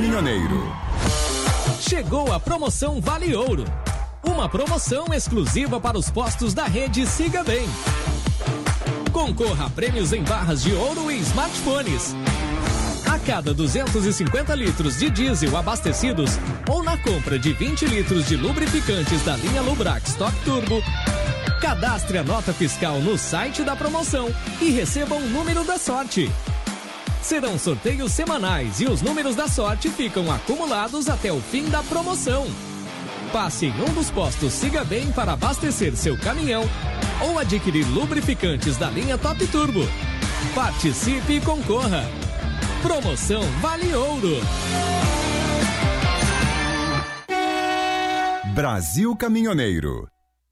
Caminhoneiro. Chegou a promoção Vale Ouro. Uma promoção exclusiva para os postos da rede Siga Bem. Concorra a prêmios em barras de ouro e smartphones. A cada 250 litros de diesel abastecidos ou na compra de 20 litros de lubrificantes da linha Lubrax Top Turbo, cadastre a nota fiscal no site da promoção e receba um número da sorte. Serão sorteios semanais e os números da sorte ficam acumulados até o fim da promoção. Passe em um dos postos Siga Bem para abastecer seu caminhão ou adquirir lubrificantes da linha Top Turbo. Participe e concorra. Promoção Vale Ouro. Brasil Caminhoneiro.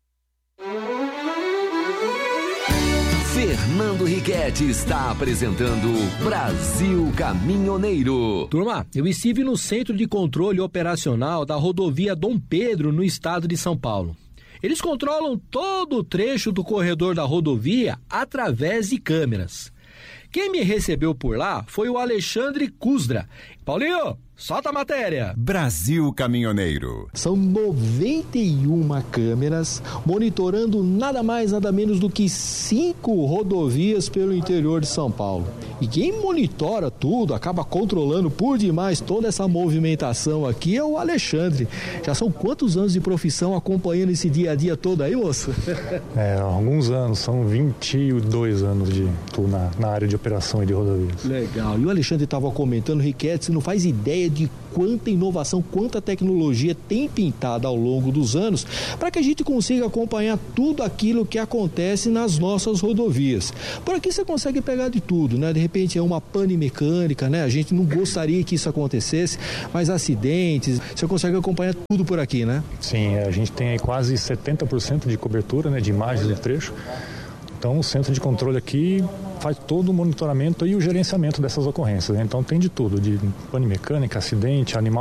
Fernando Riquetti está apresentando Brasil Caminhoneiro. Turma, eu estive no Centro de Controle Operacional da rodovia Dom Pedro, no estado de São Paulo. Eles controlam todo o trecho do corredor da rodovia através de câmeras. Quem me recebeu por lá foi o Alexandre Kuzdra. Paulinho, solta a matéria. Brasil Caminhoneiro. São 91 câmeras monitorando nada mais, nada menos do que 5 rodovias pelo interior de São Paulo. E quem monitora tudo, acaba controlando por demais toda essa movimentação aqui é o Alexandre. Já são quantos anos de profissão acompanhando esse dia a dia todo aí, moço? Alguns anos, são 22 anos na área de operação e de rodovias. Legal. E o Alexandre estava comentando, Riquetti, você não faz ideia de quanta inovação, quanta tecnologia tem pintado ao longo dos anos para que a gente consiga acompanhar tudo aquilo que acontece nas nossas rodovias. Por aqui você consegue pegar de tudo, né? De repente é uma pane mecânica, né? A gente não gostaria que isso acontecesse, mas acidentes, você consegue acompanhar tudo por aqui, né? Sim, a gente tem aí quase 70% de cobertura, né, de imagens do trecho. Então o centro de controle aqui faz todo o monitoramento e o gerenciamento dessas ocorrências, né? Então tem de tudo, de pane mecânica, acidente, animal